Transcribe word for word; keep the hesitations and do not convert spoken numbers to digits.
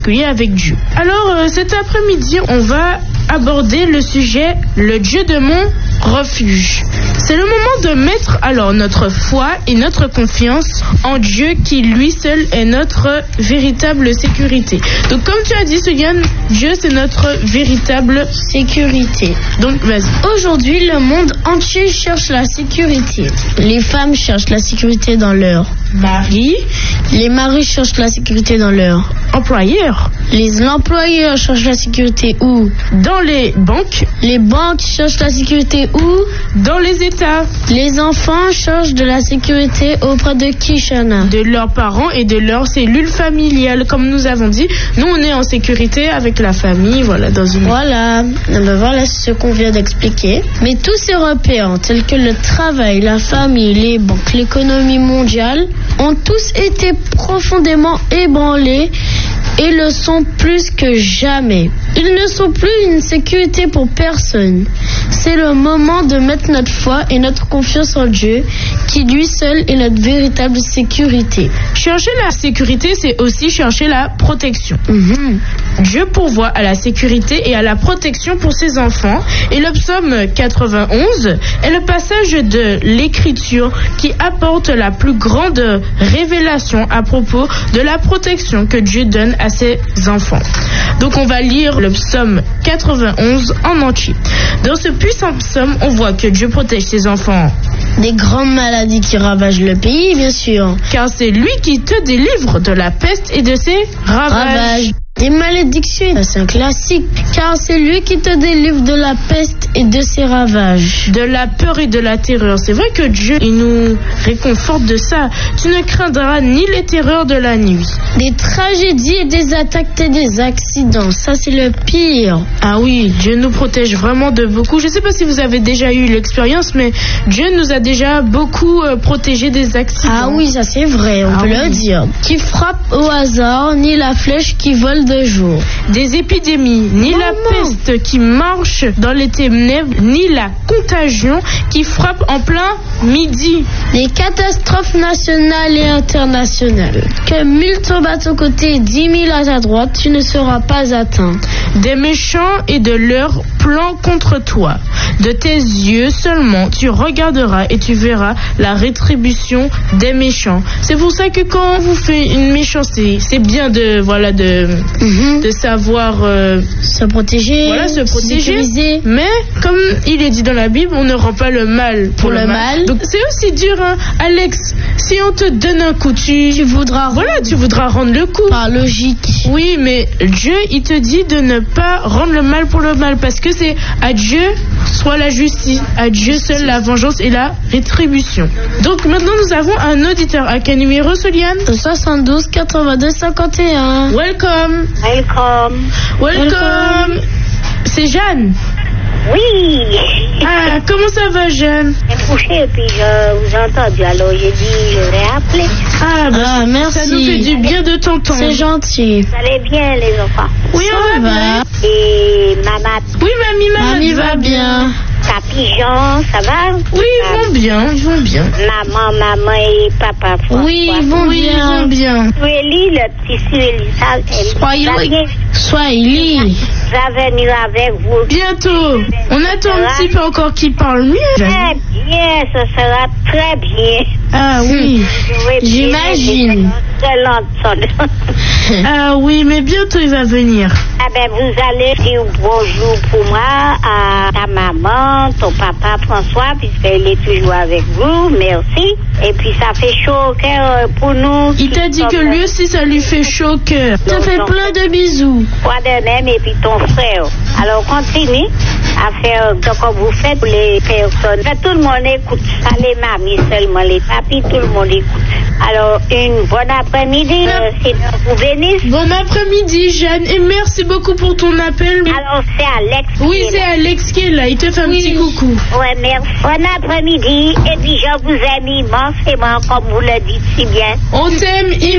avec Dieu. Alors euh, cet après-midi, on va aborder le sujet le Dieu de mon refuge. C'est le moment de mettre alors notre foi et notre confiance en Dieu qui lui seul est notre véritable sécurité. Donc comme tu as dit Soyan, Dieu c'est notre véritable sécurité. Donc vas-y. Aujourd'hui, le monde entier cherche la sécurité. Les femmes cherchent la sécurité dans leur mari. Les maris cherchent la sécurité dans leur employeur. Les employeurs cherchent la sécurité où? Dans les banques. Les banques cherchent la sécurité où? Dans les États. Les enfants cherchent de la sécurité auprès de qui, Shana? De leurs parents et de leurs cellules familiales. Comme nous avons dit, nous on est en sécurité avec la famille, voilà, dans une... Voilà, ben voilà ce qu'on vient d'expliquer. Mais tous ces repères, tels que le travail, la famille, les banques, l'économie mondiale, ont tous été profondément ébranlés et le sont plus que jamais. Ils ne sont plus une sécurité pour personne. C'est le moment de mettre notre foi et notre confiance en Dieu, qui lui seul est notre véritable sécurité. Chercher la sécurité, c'est aussi chercher la protection. Mm-hmm. Dieu pourvoit à la sécurité et à la protection pour ses enfants. Et le psaume quatre-vingt-onze est le passage de l'Écriture qui apporte la plus grande révélation à propos de la protection que Dieu donne à ses enfants. Donc on va lire le psaume quatre-vingt-onze en entier. Dans ce puissant psaume, on voit que Dieu protège ses enfants des grandes maladies qui ravagent le pays, bien sûr. Car c'est lui qui te délivre de la peste et de ses ravages. Ravages. Des malédictions, c'est un classique, car c'est lui qui te délivre de la peste et de ses ravages. De la peur et de la terreur. C'est vrai que Dieu, il nous réconforte de ça. Tu ne craindras ni les terreurs de la nuit. Des tragédies et des attaques et des accidents, ça c'est le pire. Ah oui, Dieu nous protège vraiment de beaucoup. Je ne sais pas si vous avez déjà eu l'expérience, mais Dieu nous a déjà beaucoup euh, protégés des accidents. Ah oui, ça c'est vrai, on ah peut oui. le dire. Qui frappe au hasard, ni la flèche qui vole de jour. Des épidémies, ni non, la non. peste qui marche dans les ténèbres, ni la contagion qui frappe en plein midi. Des catastrophes nationales et internationales. Que mille tombent à ton côté et dix mille à ta droite, tu ne seras pas atteint. Des méchants et de leurs plans contre toi. De tes yeux seulement, tu regarderas et tu verras la rétribution des méchants. C'est pour ça que quand on vous fait une méchanceté, c'est bien de, voilà, de... Mm-hmm. de savoir euh, se protéger, voilà, se protéger. Sécuriser. Mais comme il est dit dans la Bible, on ne rend pas le mal pour, pour le, le mal. mal. Donc c'est aussi dur, hein. Alex. Si on te donne un coup, tu, tu voudras, voilà, tu voudras rendre le coup. Par logique. Oui, mais Dieu, il te dit de ne pas rendre le mal pour le mal, parce que c'est à Dieu soit la justice, à Dieu seul la vengeance et la rétribution. Donc maintenant nous avons un auditeur. À quel numéro, Soliane? soixante-douze quatre-vingt-deux cinquante et un. Welcome. Welcome. Welcome. Welcome. C'est Jeanne. Oui. Ah, comment ça va, Jeanne? J'ai couché et puis je vous ai entendu. Alors j'ai dit, je vais appeler. Ah, bah, ah merci. Ça nous fait du bien de t'entendre. C'est gentil. Vous allez bien, les enfants? Oui, ça on va, va bien. Et maman? Oui, mamie, maman mamie va bien. Papi Jean, ça va? Oui, ils vont bien, ils vont bien. Maman, maman et papa François. Oui, ils vont oui, bien. Ils vont bien. Sueli, le petit Sueli, ça, Soyez Soyez. Va venir avec vous. Bientôt. On attend un petit peu encore qu'il parle mieux. Très bien, ce sera très bien. Ah oui, j'imagine. Ah oui, mais bientôt il va venir. Ah ben vous allez dire bonjour pour moi à ta maman, ton papa François, puisqu'il est toujours avec vous, merci. Et puis ça fait chaud au cœur pour nous. Il t'a dit que lui aussi ça lui fait chaud au cœur. Ça fait plein de bisous. Toi de même et puis ton frère. Alors continue à faire comme vous faites pour les personnes. Tout le monde écoute. Pas les mamies seulement, les papis, tout le monde écoute. Alors une bonne après-midi, euh, c'est vous bénisse. Bon après-midi, Jeanne, et merci beaucoup pour ton appel. Alors c'est Alex. Oui, c'est Alex qui est là. Il te fait un oui. petit coucou. Ouais, merci. Bon après-midi. Et puis je vous aime immensément, comme vous le dites si bien. On t'aime immensément.